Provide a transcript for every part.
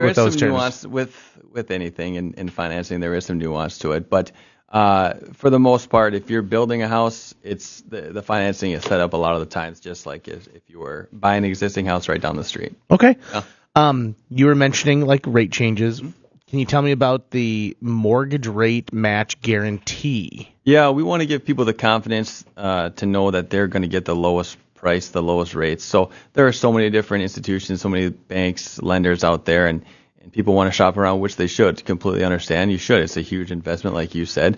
with those some terms? nuance with anything in financing. There is some nuance to it, but for the most part, if you're building a house, it's the financing is set up a lot of the times just like if you were buying an existing house right down the street. Okay. Yeah. You were mentioning like rate changes. Can you tell me about the mortgage rate match guarantee? Yeah, we want to give people the confidence to know that they're going to get the lowest price, the lowest rates. So there are so many different institutions, so many banks, lenders out there, and people want to shop around, which they should. Completely understand. You should. It's a huge investment, like you said.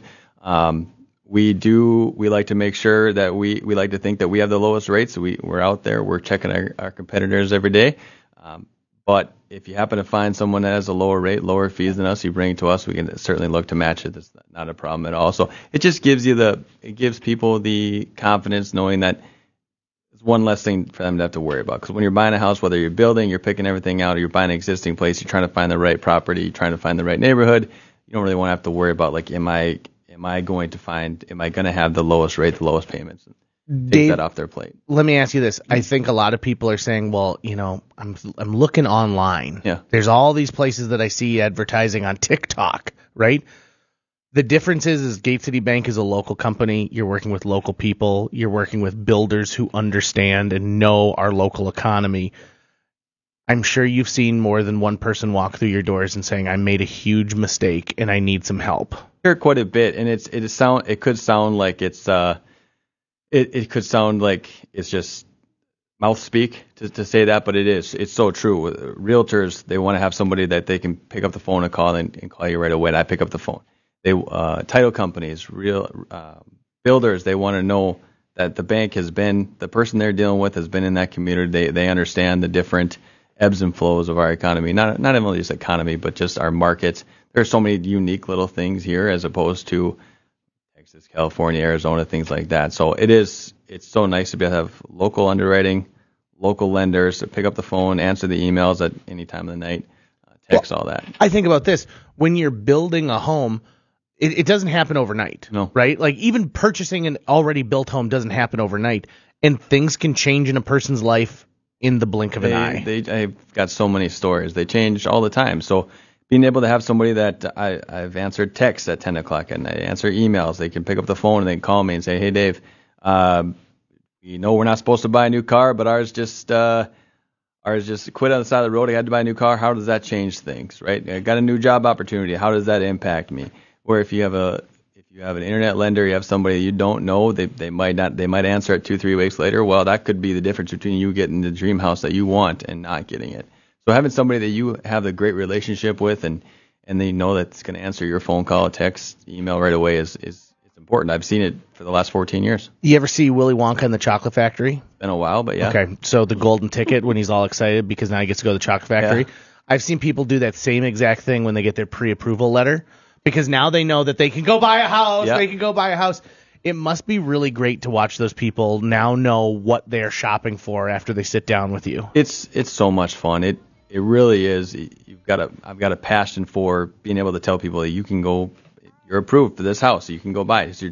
We like to make sure that we like to think that we have the lowest rates. We're out there. We're checking our competitors every day. But if you happen to find someone that has a lower rate, lower fees than us, you bring it to us. We can certainly look to match it. That's not a problem at all. So it just gives people the confidence knowing that it's one less thing for them to have to worry about. Because when you're buying a house, whether you're building, you're picking everything out, or you're buying an existing place, you're trying to find the right property, you're trying to find the right neighborhood. You don't really want to have to worry about like, am I going to have the lowest rate, the lowest payments? Take Dave, that off their plate. Let me ask you this. I think a lot of people are saying, well, I'm looking online. Yeah. There's all these places that I see advertising on TikTok, right? The difference is Gate City Bank is a local company. You're working with local people. You're working with builders who understand and know our local economy. I'm sure you've seen more than one person walk through your doors and saying, I made a huge mistake and I need some help. Hear quite a bit, and it could sound like it's it could sound like it's just mouth speak to say that, but it's so true. Realtors, they want to have somebody that they can pick up the phone and call and call you right away. And I pick up the phone. Title companies, builders, they want to know that the person they're dealing with has been in that community. They understand the different ebbs and flows of our economy, not only just economy, but just our markets. There's so many unique little things here as opposed to Texas, California, Arizona, things like that. So it's so nice to be able to have local underwriting, local lenders to pick up the phone, answer the emails at any time of the night, text, all that. I think about this. When you're building a home, it doesn't happen overnight, No. Right? Like even purchasing an already built home doesn't happen overnight, and things can change in a person's life in the blink of an eye. I've got so many stories. They change all the time. So being able to have somebody that I've answered texts at 10 o'clock and I answer emails, they can pick up the phone and they can call me and say, hey, Dave, we're not supposed to buy a new car, but ours just quit on the side of the road. I had to buy a new car. How does that change things, right? I got a new job opportunity. How does that impact me? Where if you have an internet lender, you have somebody you don't know, they might answer it 2-3 weeks later. Well, that could be the difference between you getting the dream house that you want and not getting it. So having somebody that you have a great relationship with and they know that's going to answer your phone call, text, email right away is important. I've seen it for the last 14 years. You ever see Willy Wonka and the Chocolate Factory? It's been a while, but yeah. Okay, so the golden ticket when he's all excited because now he gets to go to the Chocolate Factory. Yeah. I've seen people do that same exact thing when they get their pre-approval letter because now they know that they can go buy a house. Yeah. They can go buy a house. It must be really great to watch those people now know what they're shopping for after they sit down with you. It's so much fun. It really is. I've got a passion for being able to tell people that you can go, you're approved for this house, so you can go buy it.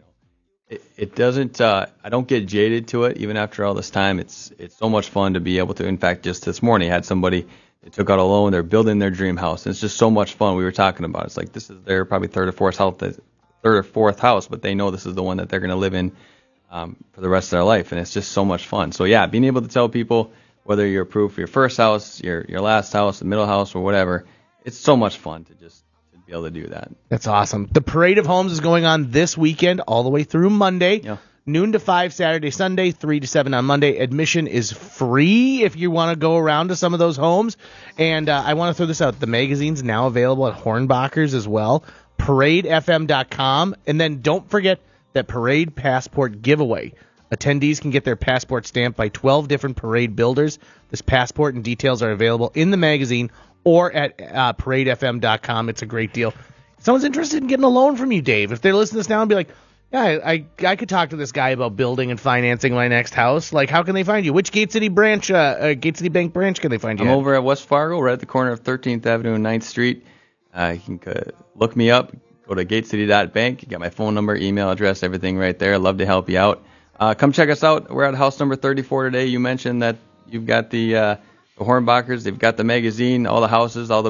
It doesn't. I don't get jaded to it even after all this time. It's so much fun to be able to. In fact, just this morning, I had somebody. They took out a loan. They're building their dream house. And it's just so much fun. We were talking about it. It's like this is their probably third or fourth house, but they know this is the one that they're going to live in for the rest of their life, and it's just so much fun. So yeah, being able to tell people whether you're approved for your first house, your last house, the middle house, or whatever, it's so much fun to be able to do that. That's awesome. The Parade of Homes is going on this weekend all the way through Monday. Yeah. Noon to 5 Saturday, Sunday, 3 to 7 on Monday. Admission is free if you want to go around to some of those homes. And I want to throw this out. The magazine's now available at Hornbacher's as well. ParadeFM.com. And then don't forget that Parade Passport giveaway. Attendees can get their passport stamped by 12 different Parade builders. This passport and details are available in the magazine or at ParadeFM.com. It's a great deal. If someone's interested in getting a loan from you, Dave, if they're listening to this now and be like, yeah, I could talk to this guy about building and financing my next house. Like, how can they find you? Which Gate City branch, Gate City Bank branch can they find you I'm at? over at West Fargo, right at the corner of 13th Avenue and 9th Street. You can look me up, go to gatecity.bank. You got my phone number, email address, everything right there. I'd love to help you out. Come check us out. We're at house number 34 today. You mentioned that you've got the the Hornbachers. They've got the magazine, all the houses, all the